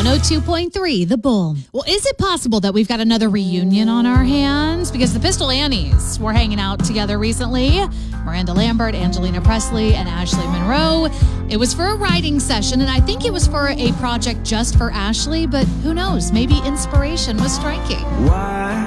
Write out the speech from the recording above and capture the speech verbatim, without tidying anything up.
one oh two point three The Bull. Well, is it possible that we've got another reunion on our hands? Because the Pistol Annies were hanging out together recently. Miranda Lambert, Angelina Presley, and Ashley Monroe. It was for a writing session, and I think it was for a project just for Ashley, but who knows? Maybe inspiration was striking. Why?